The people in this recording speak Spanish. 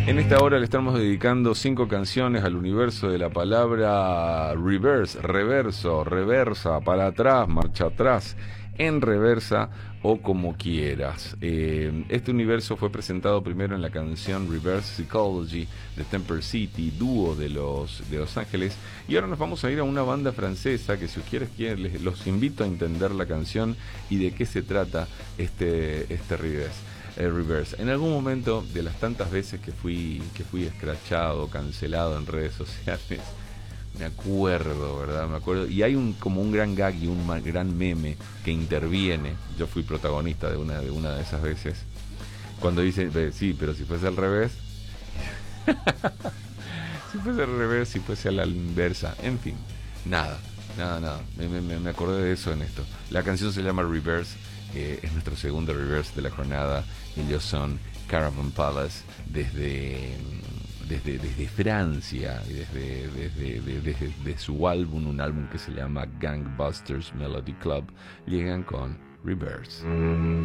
En esta hora le estamos dedicando 5 canciones al universo de la palabra reverse, reverso, reversa, para atrás, marcha atrás, en reversa o como quieras. Este universo fue presentado primero en la canción Reverse Psychology de Temper City, dúo de Los Ángeles, y ahora nos vamos a ir a una banda francesa que, si ustedes quieren, los invito a entender la canción y de qué se trata este reverse. En algún momento de las tantas veces que fui escrachado, cancelado en redes sociales, me acuerdo, ¿verdad? Me acuerdo. Y hay como un gran gag y un gran meme que interviene. Yo fui protagonista de una de esas veces. Cuando dicen, sí, pero si fuese al revés. Si fuese al revés, si fuese a la inversa. En fin, nada. Me acordé de eso en esto. La canción se llama Reverse. Es nuestro segundo reverse de la jornada. Ellos son Caravan Palace desde Francia, y desde su álbum, un álbum que se llama Gangbusters Melody Club, llegan con Reverse.